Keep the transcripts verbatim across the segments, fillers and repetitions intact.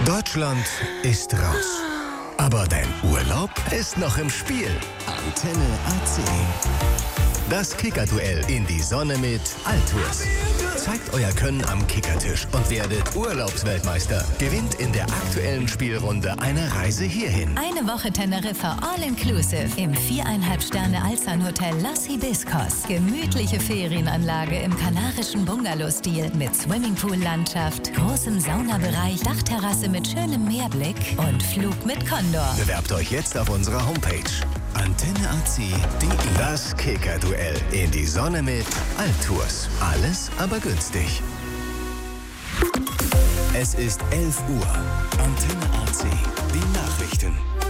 Deutschland ist raus. Aber dein Urlaub ist noch im Spiel. Antenne A C. Das Kickerduell in die Sonne mit Altours. Zeigt euer Können am Kickertisch und werdet Urlaubsweltmeister. Gewinnt in der aktuellen Spielrunde eine Reise hierhin. Eine Woche Teneriffa All-Inclusive im viereinhalb Sterne Alzan-Hotel Los Hibiscos. Gemütliche Ferienanlage im kanarischen Bungalow-Stil mit Swimmingpool-Landschaft, großem Saunabereich, Dachterrasse mit schönem Meerblick und Flug mit Condor. Bewerbt euch jetzt auf unserer Homepage antenne a c punkt d e. Das Kickerduell in die Sonne mit Altours. Alles aber günstig. Es ist elf Uhr. Antenne A C. Die Nachrichten.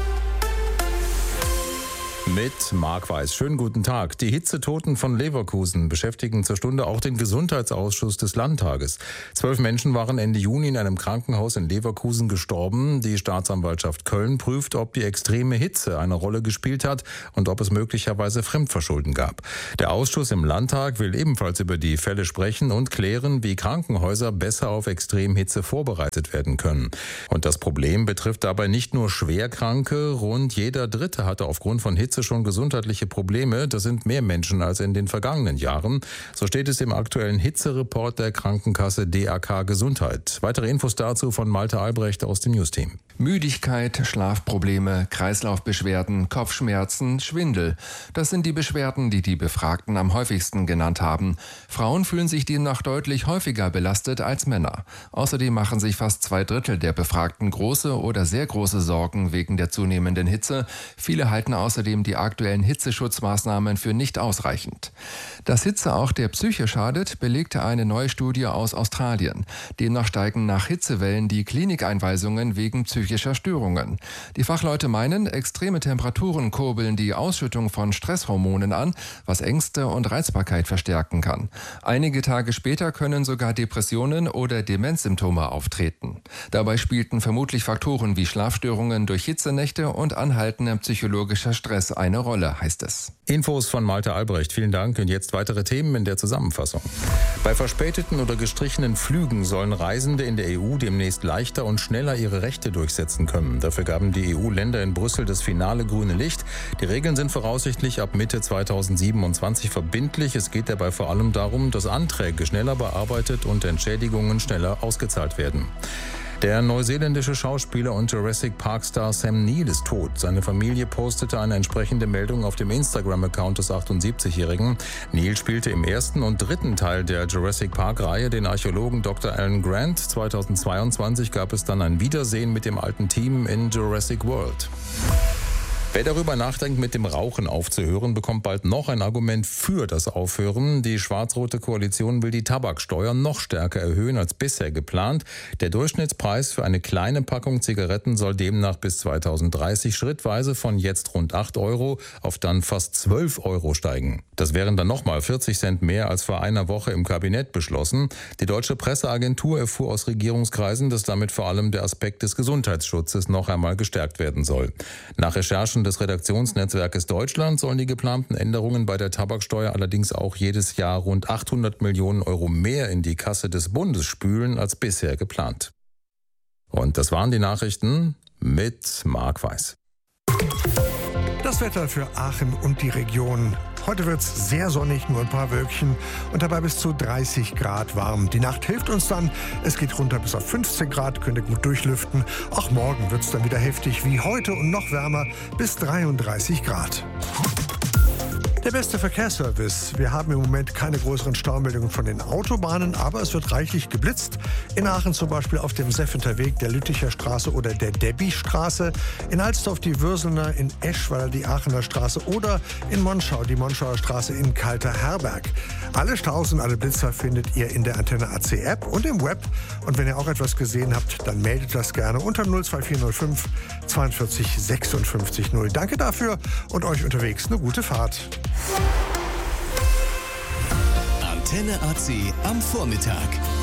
Mit Marc Weiß. Schönen guten Tag. Die Hitzetoten von Leverkusen beschäftigen zur Stunde auch den Gesundheitsausschuss des Landtages. Zwölf Menschen waren Ende Juni in einem Krankenhaus in Leverkusen gestorben. Die Staatsanwaltschaft Köln prüft, ob die extreme Hitze eine Rolle gespielt hat und ob es möglicherweise Fremdverschulden gab. Der Ausschuss im Landtag will ebenfalls über die Fälle sprechen und klären, wie Krankenhäuser besser auf Extremhitze vorbereitet werden können. Und das Problem betrifft dabei nicht nur Schwerkranke. Rund jeder Dritte hatte aufgrund von Hitze schon gesundheitliche Probleme. Das sind mehr Menschen als in den vergangenen Jahren. So steht es im aktuellen Hitzereport der Krankenkasse D A K Gesundheit. Weitere Infos dazu von Malte Albrecht aus dem Newsteam. Müdigkeit, Schlafprobleme, Kreislaufbeschwerden, Kopfschmerzen, Schwindel. Das sind die Beschwerden, die die Befragten am häufigsten genannt haben. Frauen fühlen sich demnach deutlich häufiger belastet als Männer. Außerdem machen sich fast zwei Drittel der Befragten große oder sehr große Sorgen wegen der zunehmenden Hitze. Viele halten außerdem die aktuellen Hitzeschutzmaßnahmen für nicht ausreichend. Dass Hitze auch der Psyche schadet, belegte eine neue Studie aus Australien. Demnach steigen nach Hitzewellen die Klinikeinweisungen wegen psychischer Störungen. Die Fachleute meinen, extreme Temperaturen kurbeln die Ausschüttung von Stresshormonen an, was Ängste und Reizbarkeit verstärken kann. Einige Tage später können sogar Depressionen oder Demenzsymptome auftreten. Dabei spielten vermutlich Faktoren wie Schlafstörungen durch Hitzenächte und anhaltender psychologischer Stress eine Rolle, heißt es. Infos von Malte Albrecht. Vielen Dank. Und jetzt weitere Themen in der Zusammenfassung. Bei verspäteten oder gestrichenen Flügen sollen Reisende in der E U demnächst leichter und schneller ihre Rechte durchsetzen können. Dafür gaben die E U-Länder in Brüssel das finale grüne Licht. Die Regeln sind voraussichtlich ab Mitte zweitausendsiebenundzwanzig verbindlich. Es geht dabei vor allem darum, dass Anträge schneller bearbeitet und Entschädigungen schneller ausgezahlt werden. Der neuseeländische Schauspieler und Jurassic Park-Star Sam Neill ist tot. Seine Familie postete eine entsprechende Meldung auf dem Instagram-Account des achtundsiebzigjährigen. Neill spielte im ersten und dritten Teil der Jurassic Park-Reihe den Archäologen Doktor Alan Grant. zweitausendzweiundzwanzig gab es dann ein Wiedersehen mit dem alten Team in Jurassic World. Wer darüber nachdenkt, mit dem Rauchen aufzuhören, bekommt bald noch ein Argument für das Aufhören. Die schwarz-rote Koalition will die Tabaksteuer noch stärker erhöhen als bisher geplant. Der Durchschnittspreis für eine kleine Packung Zigaretten soll demnach bis zweitausenddreißig schrittweise von jetzt rund acht Euro auf dann fast zwölf Euro steigen. Das wären dann nochmal vierzig Cent mehr als vor einer Woche im Kabinett beschlossen. Die deutsche Presseagentur erfuhr aus Regierungskreisen, dass damit vor allem der Aspekt des Gesundheitsschutzes noch einmal gestärkt werden soll. Nach Recherchen des Redaktionsnetzwerkes Deutschland sollen die geplanten Änderungen bei der Tabaksteuer allerdings auch jedes Jahr rund achthundert Millionen Euro mehr in die Kasse des Bundes spülen als bisher geplant. Und das waren die Nachrichten mit Marc Weiß. Das Wetter für Aachen und die Region. Heute wird es sehr sonnig, nur ein paar Wölkchen und dabei bis zu dreißig Grad warm. Die Nacht hilft uns dann. Es geht runter bis auf fünfzehn Grad, könnt ihr gut durchlüften. Auch morgen wird es dann wieder heftig wie heute und noch wärmer bis dreiunddreißig Grad. Der beste Verkehrsservice. Wir haben im Moment keine größeren Staumeldungen von den Autobahnen, aber es wird reichlich geblitzt. In Aachen zum Beispiel auf dem Seffenter Weg, der Lütticher Straße oder der Debbie-Straße. In Alsdorf die Würselner, in Eschweiler die Aachener Straße oder in Monschau die Monschauer Straße in Kalter Herberg. Alle Staus und alle Blitzer findet ihr in der Antenne A C App und im Web. Und wenn ihr auch etwas gesehen habt, dann meldet das gerne unter null zwei vier null fünf zweiundvierzig sechsundfünfzig null. Danke dafür und euch unterwegs eine gute Fahrt. Antenne A C am Vormittag.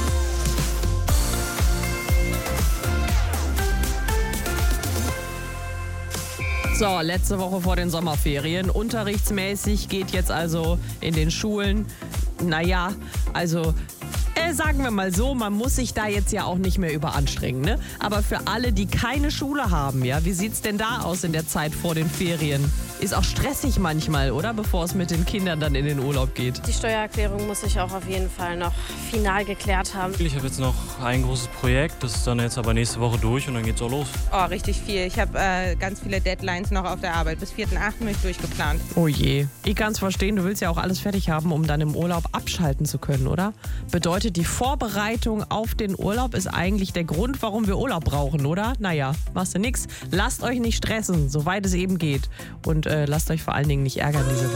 So, letzte Woche vor den Sommerferien. Unterrichtsmäßig geht jetzt also in den Schulen, naja, also Äh, sagen wir mal so, man muss sich da jetzt ja auch nicht mehr überanstrengen, ne? Aber für alle, die keine Schule haben, ja, wie sieht's denn da aus in der Zeit vor den Ferien? Ist auch stressig manchmal, oder? Bevor es mit den Kindern dann in den Urlaub geht. Die Steuererklärung muss ich auch auf jeden Fall noch final geklärt haben. Ich habe jetzt noch ein großes Projekt, das ist dann jetzt aber nächste Woche durch und dann geht's auch los. Oh, richtig viel. Ich habe äh, ganz viele Deadlines noch auf der Arbeit. Bis vierten achten bin ich durchgeplant. Oh je. Ich kann's verstehen, du willst ja auch alles fertig haben, um dann im Urlaub abschalten zu können, oder? Bedeutet, die Vorbereitung auf den Urlaub ist eigentlich der Grund, warum wir Urlaub brauchen, oder? Naja, machst du nix. Lasst euch nicht stressen, soweit es eben geht. Und äh, lasst euch vor allen Dingen nicht ärgern diese Woche.